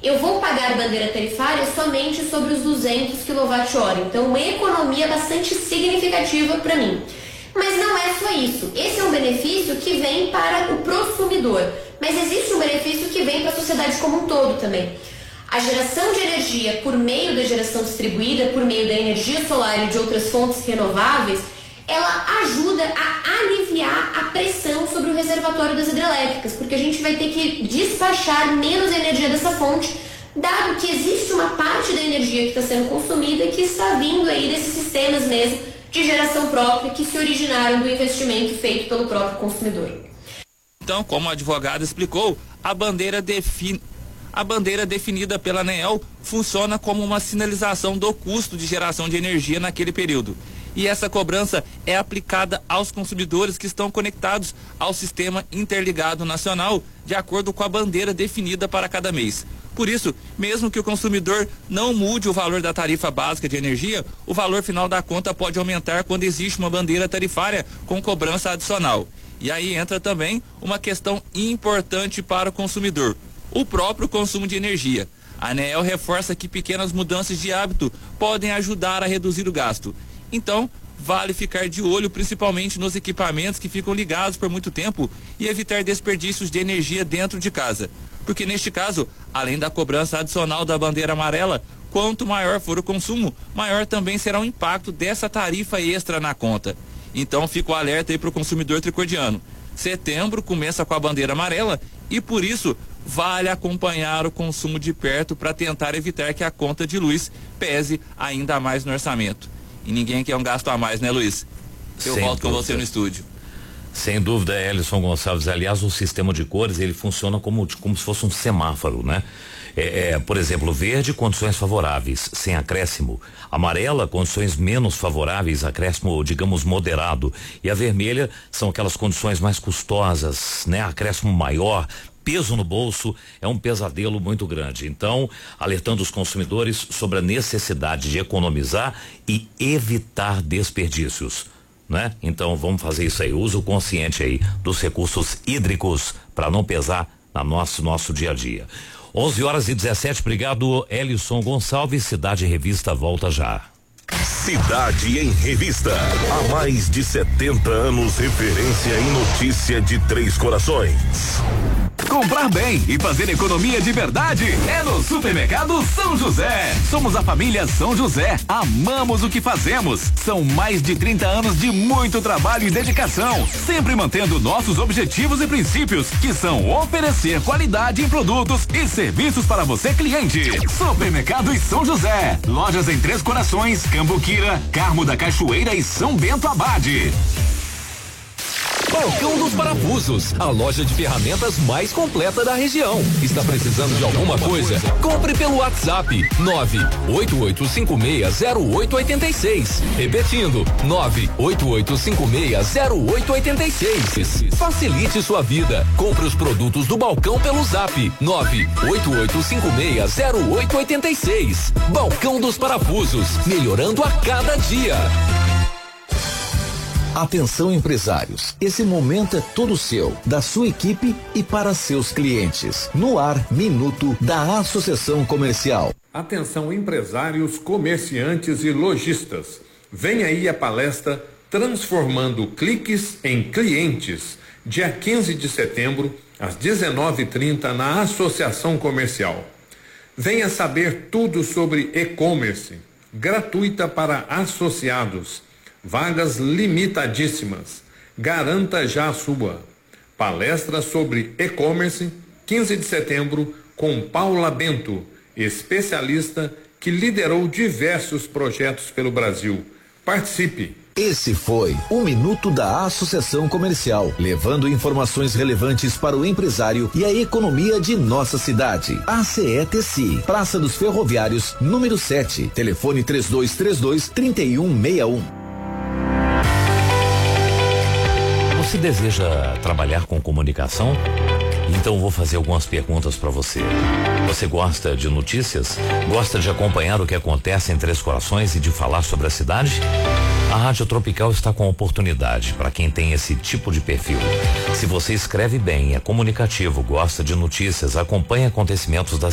eu vou pagar bandeira tarifária somente sobre os 200 kWh. Então, uma economia bastante significativa para mim. Mas não é só isso. Esse é um benefício que vem para o consumidor. Mas existe um benefício que vem para a sociedade como um todo também. A geração de energia por meio da geração distribuída, por meio da energia solar e de outras fontes renováveis, ela ajuda a aliviar a pressão sobre o reservatório das hidrelétricas, porque a gente vai ter que despachar menos energia dessa fonte, dado que existe uma parte da energia que está sendo consumida que está vindo aí desses sistemas mesmo de geração própria que se originaram do investimento feito pelo próprio consumidor. Então, como a advogada explicou, a bandeira definida pela ANEEL funciona como uma sinalização do custo de geração de energia naquele período. E essa cobrança é aplicada aos consumidores que estão conectados ao Sistema Interligado Nacional, de acordo com a bandeira definida para cada mês. Por isso, mesmo que o consumidor não mude o valor da tarifa básica de energia, o valor final da conta pode aumentar quando existe uma bandeira tarifária com cobrança adicional. E aí entra também uma questão importante para o consumidor: o próprio consumo de energia. A ANEEL reforça que pequenas mudanças de hábito podem ajudar a reduzir o gasto. Então, vale ficar de olho principalmente nos equipamentos que ficam ligados por muito tempo e evitar desperdícios de energia dentro de casa. Porque neste caso, além da cobrança adicional da bandeira amarela, quanto maior for o consumo, maior também será o impacto dessa tarifa extra na conta. Então, fica o alerta aí para o consumidor tricordiano. Setembro começa com a bandeira amarela e, por isso, vale acompanhar o consumo de perto para tentar evitar que a conta de luz pese ainda mais no orçamento. E ninguém quer um gasto a mais, né, Luiz? Eu volto com você no estúdio. Sem dúvida, Elison Gonçalves. Aliás, o sistema de cores, ele funciona como se fosse um semáforo, né? Por exemplo, verde, condições favoráveis, sem acréscimo. Amarela, condições menos favoráveis, acréscimo, digamos, moderado. E a vermelha são aquelas condições mais custosas, né? Acréscimo maior. Peso no bolso é um pesadelo muito grande. Então, alertando os consumidores sobre a necessidade de economizar e evitar desperdícios, né? Então, vamos fazer isso aí. Uso consciente aí dos recursos hídricos para não pesar no nosso dia a dia. 11h17. Obrigado, Elison Gonçalves. Cidade em Revista volta já. Cidade em Revista. Há mais de 70 anos, referência em notícia de Três Corações. Comprar bem e fazer economia de verdade é no Supermercado São José. Somos a família São José. Amamos o que fazemos. São mais de 30 anos de muito trabalho e dedicação, sempre mantendo nossos objetivos e princípios, que são oferecer qualidade em produtos e serviços para você, cliente. Supermercado São José. Lojas em Três Corações, Cambuquira, Carmo da Cachoeira e São Bento Abade. Balcão dos Parafusos, a loja de ferramentas mais completa da região. Está precisando de alguma coisa? Compre pelo WhatsApp 988560886. Repetindo, 988560886. Facilite sua vida. Compre os produtos do balcão pelo Zap 988560886. Balcão dos Parafusos, melhorando a cada dia. Atenção, empresários, esse momento é todo seu, da sua equipe e para seus clientes. No ar, Minuto da Associação Comercial. Atenção, empresários, comerciantes e lojistas. Vem aí a palestra Transformando Cliques em Clientes, dia 15 de setembro, às 19h30, na Associação Comercial. Venha saber tudo sobre e-commerce, gratuita para associados. Vagas limitadíssimas. Garanta já a sua. Palestra sobre e-commerce, 15 de setembro, com Paula Bento, especialista que liderou diversos projetos pelo Brasil. Participe! Esse foi o Minuto da Associação Comercial, levando informações relevantes para o empresário e a economia de nossa cidade. ACETC, Praça dos Ferroviários, número 7, telefone 3232-3161. Você deseja trabalhar com comunicação? Então vou fazer algumas perguntas para você. Você gosta de notícias? Gosta de acompanhar o que acontece em Três Corações e de falar sobre a cidade? A Rádio Tropical está com oportunidade para quem tem esse tipo de perfil. Se você escreve bem, é comunicativo, gosta de notícias, acompanha acontecimentos da